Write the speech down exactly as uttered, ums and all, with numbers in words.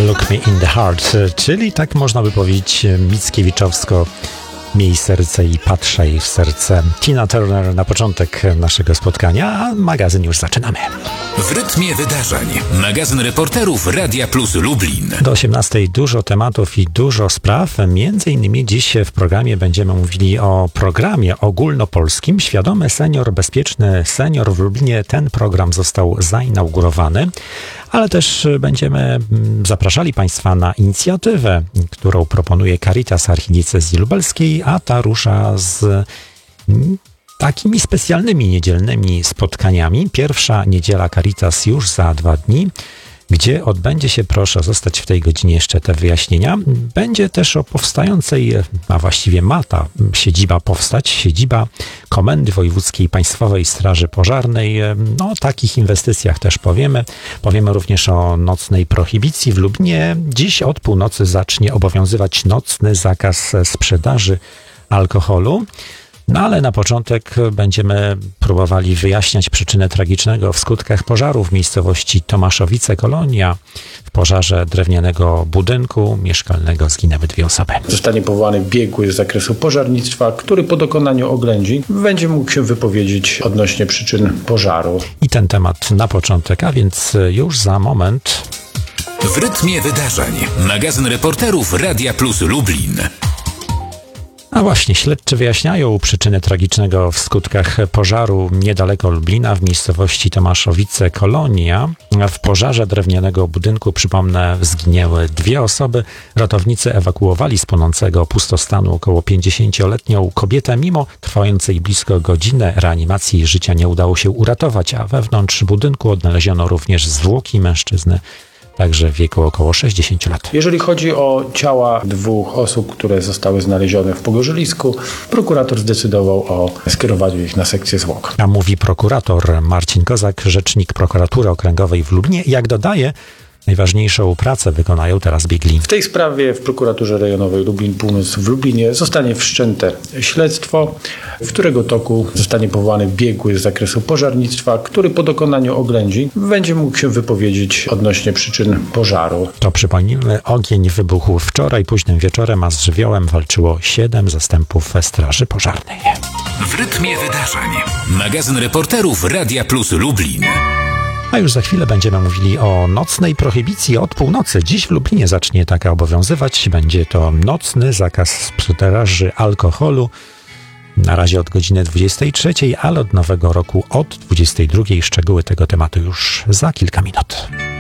Look Me in the Heart, czyli tak można by powiedzieć mickiewiczowsko: miej serce i patrzaj w serce. Tina Turner na początek naszego spotkania, a magazyn już zaczynamy. W rytmie wydarzeń. Magazyn reporterów Radia Plus Lublin. Do osiemnastej dużo tematów i dużo spraw. Między innymi dziś w programie będziemy mówili o programie ogólnopolskim Świadomy Senior, Bezpieczny Senior w Lublinie. Ten program został zainaugurowany, ale też będziemy zapraszali Państwa na inicjatywę, którą proponuje Caritas Archidiecezji Lubelskiej, a ta rusza z takimi specjalnymi niedzielnymi spotkaniami. Pierwsza niedziela Caritas już za dwa dni, gdzie odbędzie się, proszę zostać w tej godzinie jeszcze te wyjaśnienia, będzie też o powstającej, a właściwie ma ta siedziba powstać, siedziba Komendy Wojewódzkiej Państwowej Straży Pożarnej. No, o takich inwestycjach też powiemy. Powiemy również o nocnej prohibicji w Lublinie. Dziś od północy zacznie obowiązywać nocny zakaz sprzedaży alkoholu. No ale na początek będziemy próbowali wyjaśniać przyczynę tragicznego w skutkach pożaru w miejscowości Tomaszowice Kolonia. W pożarze drewnianego budynku mieszkalnego zginęły dwie osoby. Zostanie powołany biegły z zakresu pożarnictwa, który po dokonaniu oględzin będzie mógł się wypowiedzieć odnośnie przyczyn pożaru. I ten temat na początek, a więc już za moment. W rytmie wydarzeń. Magazyn reporterów Radia Plus Lublin. A właśnie, śledczy wyjaśniają przyczyny tragicznego w skutkach pożaru niedaleko Lublina w miejscowości Tomaszowice Kolonia. W pożarze drewnianego budynku, przypomnę, zginęły dwie osoby. Ratownicy ewakuowali z płonącego pustostanu około pięćdziesięcioletnią kobietę. Mimo trwającej blisko godzinę reanimacji życia nie udało się uratować, a wewnątrz budynku odnaleziono również zwłoki mężczyzny, także w wieku około sześćdziesięciu lat. Jeżeli chodzi o ciała dwóch osób, które zostały znalezione w pogorzelisku, prokurator zdecydował o skierowaniu ich na sekcję zwłok. A mówi prokurator Marcin Kozak, rzecznik prokuratury okręgowej w Lublinie. Jak dodaje, najważniejszą pracę wykonają teraz biegli. W tej sprawie w prokuraturze rejonowej Lublin Północ w Lublinie zostanie wszczęte śledztwo, w którego toku zostanie powołany biegły z zakresu pożarnictwa, który po dokonaniu oględzin będzie mógł się wypowiedzieć odnośnie przyczyn pożaru. To przypomnijmy, ogień wybuchł wczoraj późnym wieczorem, a z żywiołem walczyło siedem zastępów Straży Pożarnej. W rytmie wydarzeń. Magazyn reporterów Radia Plus Lublin. A już za chwilę będziemy mówili o nocnej prohibicji od północy. Dziś w Lublinie zacznie taka obowiązywać. Będzie to nocny zakaz sprzedaży alkoholu. Na razie od godziny dwudziestej trzeciej, ale od nowego roku od dwudziestej drugiej. Szczegóły tego tematu już za kilka minut.